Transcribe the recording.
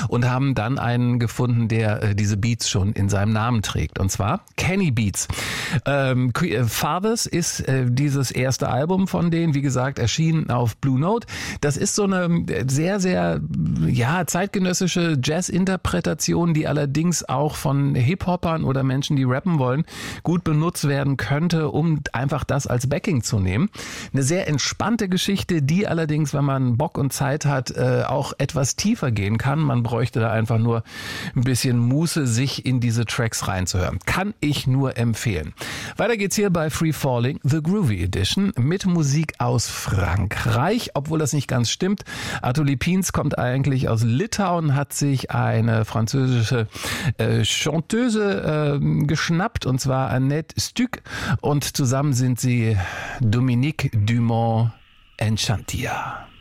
und haben dann einen gefunden, der diese Beats schon in seinem Namen trägt. Und zwar Kenny Beats. Fathers ist dieses erste Album von denen, wie gesagt, erschienen auf Blue Note. Das ist so eine sehr, sehr zeitgenössische Jazz-Interpretation, die allerdings auch von Hip-Hopern oder Menschen, die rappen wollen, gut benutzt werden könnte, um einfach das als Backing zu nehmen. Eine sehr entspannte Geschichte, die allerdings, wenn man Bock und Zeit hat, auch etwas tiefer gehen kann. Man bräuchte da einfach nur ein bisschen Muße, sich in diese Tracks reinzuhören. Kann ich nur empfehlen. Weiter geht's hier bei Free Falling, The Groovy Edition, mit Musik aus Frankreich, obwohl das nicht ganz stimmt. Arthur Lipins kommt eigentlich aus Litauen, hat sich eine französische Chanteuse geschnappt, und zwar Annette Stuck, und zusammen sind sie Dominique Dumont Enchantia.